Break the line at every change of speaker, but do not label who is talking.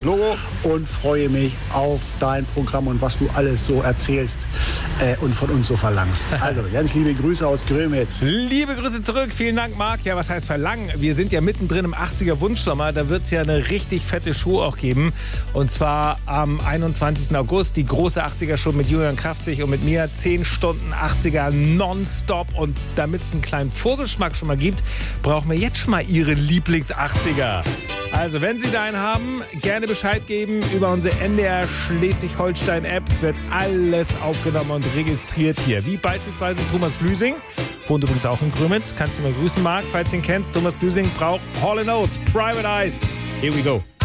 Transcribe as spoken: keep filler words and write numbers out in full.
Logo.
Und freue mich auf dein Programm und was du alles so erzählst äh, und von uns so verlangst. Also, ganz liebe Grüße aus Grömitz.
Liebe Grüße zurück. Vielen Dank, Marc. Ja, was heißt verlangen? Wir sind ja mittendrin im achtziger Wunschsommer. Da wird es ja eine richtig fette Show auch geben. Und zwar am einundzwanzigsten August. Die große achtziger-Show mit Julian Kraftzig und mit mir. Zehn Stunden achtziger nonstop. Und damit es einen kleinen Vorgeschmack schon mal gibt, brauchen wir jetzt schon mal Ihre Lieblings-achtziger. Also, wenn Sie da einen haben, gerne Bescheid geben. Über unsere N D R Schleswig-Holstein-App wird alles aufgenommen und registriert hier. Wie beispielsweise Thomas Glüsing. Wohnt übrigens auch in Grömitz. Kannst du mal grüßen, Marc, falls du ihn kennst. Thomas Glüsing braucht Hall and Oates, Private Eyes. Here we go.